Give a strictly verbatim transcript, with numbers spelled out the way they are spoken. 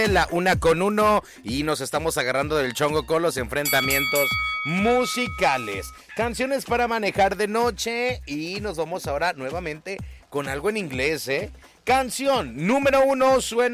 La una con uno y nos estamos agarrando del chongo con los enfrentamientos musicales. Canciones para manejar de noche y nos vamos ahora nuevamente con algo en inglés, ¿eh? Canción número uno suena